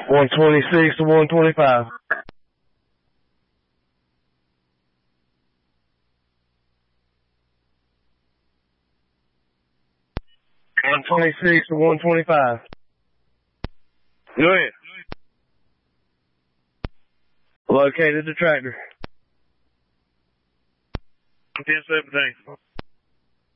126 to 125. 126 to 125. Go ahead. Located the tractor. 1017.